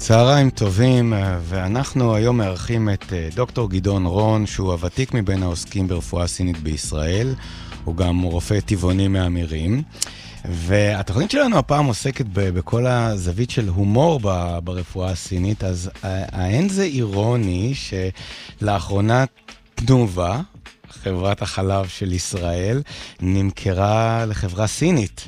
צהריים טובים, ואנחנו היום מארחים את דוקטור גדעון רון, שהוא הוותיק מבין העוסקים ברפואה סינית בישראל, הוא גם רופא טבעוני מהמירים, והתוכנית שלנו הפעם עוסקת בכל הזווית של הומור ברפואה הסינית. אז האין זה אירוני שלאחרונה תנובה, חברת החלב של ישראל, נמכרה לחברה סינית,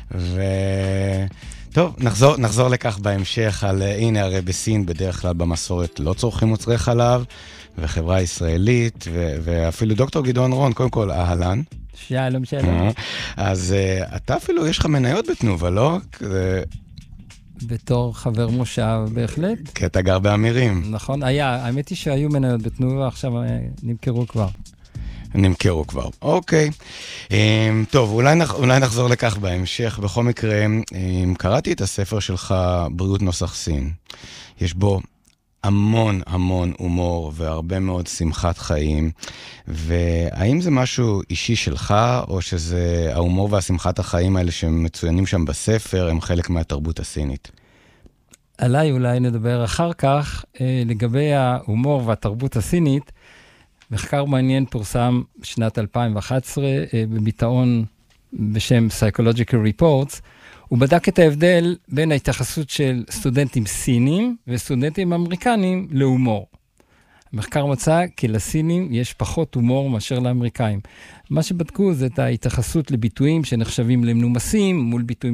טוב, נחזור לכך בהמשך על, הנה הרי בסין בדרך כלל במסורת לא צורכים מוצרי חלב, וחברה ישראלית, ואפילו דוקטור גדעון רון, קודם כל, אהלן. שלום, שלום. אז אתה אפילו, יש לך מניות בתנובה, לא? בתור חבר מושב, בהחלט. כי אתה גר באמירים. נכון, האמת היא שהיו מניות בתנובה, עכשיו נמכרו כבר. נמכרו כבר, אוקיי. טוב, אולי נחזור לכך בהמשך. בכל מקרה, קראתי את הספר שלך, בריאות נוסח סין. יש בו המון המון הומור והרבה מאוד שמחת חיים. והאם זה משהו אישי שלך, או שזה ההומור והשמחת החיים האלה שמצוינים שם בספר, הם חלק מהתרבות הסינית? עליי אולי נדבר אחר כך, לגבי ההומור והתרבות הסינית. מחקר מעניין פורסם בשנת 2011 בביטאון בשם Psychological Reports. הוא בדק את ההבדל בין ההתייחסות של סטודנטים סינים וסטודנטים אמריקנים להומור. המחקר מצא כי לסינים יש פחות הומור מאשר לאמריקאים. מה שבדקו זה את ההתייחסות לביטויים שנחשבים למנומסים, מול ביטויים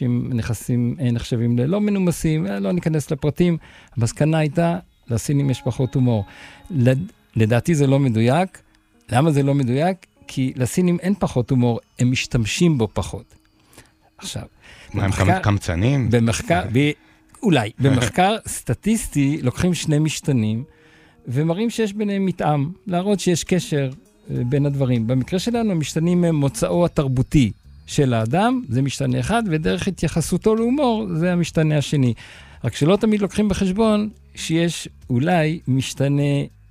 שנחשבים ללא מנומסים, לא ניכנס לפרטים. המסקנה הייתה, לסינים יש פחות הומור. לדעתי זה לא מדויק. למה זה לא מדויק? כי לסינים אין פחות הומור, הם משתמשים בו פחות. עכשיו, מה, הם קמצנים? אולי, במחקר סטטיסטי לוקחים שני משתנים, ומראים שיש ביניהם מתאם, להראות שיש קשר בין הדברים. במקרה שלנו, המשתנים הם מוצאו התרבותי של האדם, זה משתנה אחד, ודרך התייחסותו להומור, זה המשתנה השני. רק שלא תמיד לוקחים בחשבון שיש אולי משתנה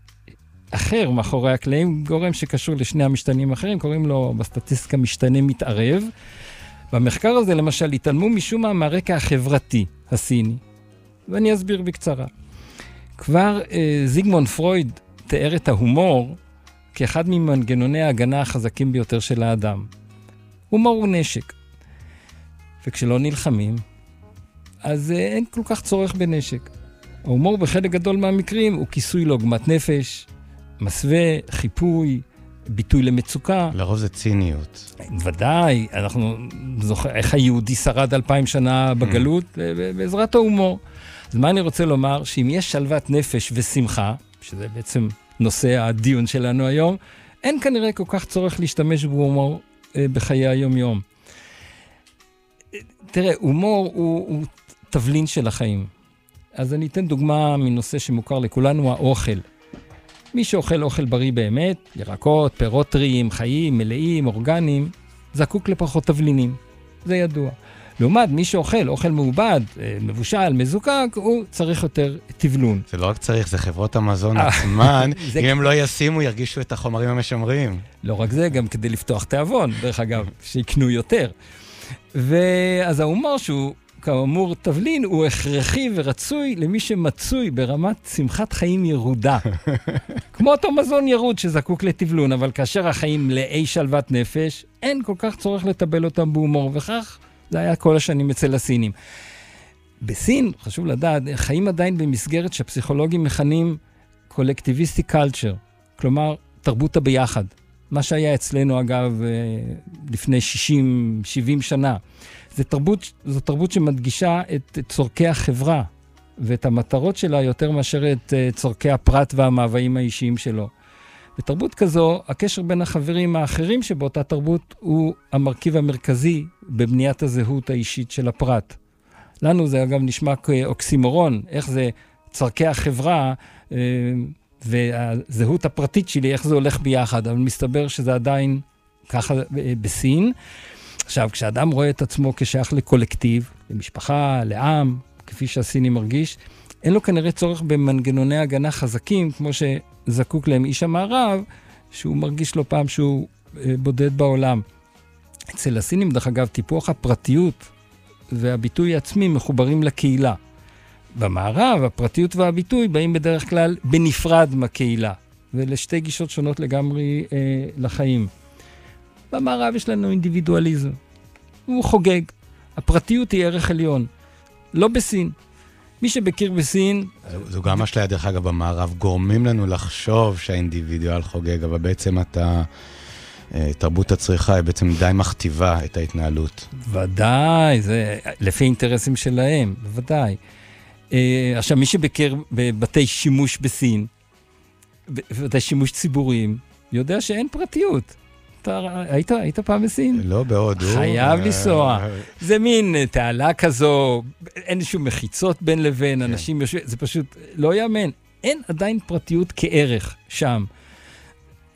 אחר מאחורי הקלעים, גורם שקשור לשני המשתנים אחרים, קוראים לו בסטטיסטיקה משתנה מתערב. במחקר הזה למשל התעלמו משום מה מהרקע החברתי הסיני, ואני אסביר בקצרה. כבר זיגמונד פרויד תיאר את ההומור כאחד ממנגנוני ההגנה החזקים ביותר של האדם. הומור הוא נשק, וכשלא נלחמים, אז אין כל כך צורך בנשק. ההומור בחלק גדול מהמקרים הוא כיסוי לעוגמת נפש, מסווה, חיפוי, ביטוי למצוקה. לרוב זה ציניות. ודאי, אנחנו זוכר איך היהודי שרד 2000 שנה בגלות, בעזרת ההומור. אז מה אני רוצה לומר? שאם יש שלוות נפש ושמחה, שזה בעצם נושא הדיון שלנו היום, אין כנראה כל כך צורך להשתמש בהומור בחיי היום-יום. תראה, הומור הוא תבלין של החיים. אז אני אתן דוגמה מנושא שמוכר לכולנו, האוכל. מי שאוכל אוכל בריא באמת, ירקות, פירות טריים, חיים, מלאים, אורגניים, זקוק לפחות תבלינים. זה ידוע. לעומת מי שאוכל אוכל מעובד, מבושל, מזוקק, הוא צריך יותר תבלון. זה לא רק צריך, זה חברות המזון עצמן. אם הם לא ישימו, ירגישו את החומרים המשמרים. לא רק זה, גם כדי לפתוח תיאבון, דרך אגב, שיקנו יותר. ואז ההומור שהוא כאמור תבלין הוא הכרחי ורצוי למי שמצוי ברמת שמחת חיים ירודה. כמו אותו מזון ירוד שזקוק לתבלון, אבל כאשר החיים לאי שלוות נפש, אין כל כך צורך לטבל אותם בהומור, וכך זה היה כל השנים אצל הסינים. בסין, חשוב לדעת, חיים עדיין במסגרת שהפסיכולוגים מכנים קולקטיביסטי קלצ'ר, כלומר תרבות הביחד. מה שהיה אצלנו אגב לפני 60-70 שנה. זו תרבות שמדגישה את צורכי החברה, ואת המטרות שלה יותר מאשר את צורכי הפרט והמאוויים האישיים שלו. בתרבות כזו, הקשר בין החברים האחרים שבאותה תרבות הוא המרכיב המרכזי בבניית הזהות האישית של הפרט. לנו זה אגב נשמע כאוקסימורון, איך זה צורכי החברה והזהות הפרטית שלי, איך זה הולך ביחד, אבל מסתבר שזה עדיין ככה בסין. עכשיו, כשאדם רואה את עצמו כשייך לקולקטיב, למשפחה, לעם, כפי שהסיני מרגיש, אין לו כנראה צורך במנגנוני הגנה חזקים, כמו שזקוק להם איש המערב, שהוא מרגיש לו פעם שהוא בודד בעולם. אצל הסינים, דרך אגב, טיפוח הפרטיות והביטוי העצמי מחוברים לקהילה. במערב, הפרטיות והביטוי באים בדרך כלל בנפרד מהקהילה, ולשתי גישות שונות לגמרי לחיים. במערב יש לנו אינדיבידואליזם. הוא חוגג. הפרטיות היא ערך עליון. לא בסין. מי שבקיר בסין... זו גם השליה, דרך אגב, במערב. גורמים לנו לחשוב שהאינדיבידואל חוגג, אבל בעצם תרבות הצריכה היא בעצם די מכתיבה את ההתנהלות. ודאי, זה לפי אינטרסים שלהם, בוודאי. עכשיו, מי שבקיר בבתי שימוש בסין, בבתי שימוש ציבוריים, יודע שאין פרטיות. היית פעם בסין? לא, בהודו. חייב לנסוע. זה מין תעלה כזו, אין שום מחיצות בין לבין, אנשים יושבים, זה פשוט לא יאמן. אין עדיין פרטיות כערך שם.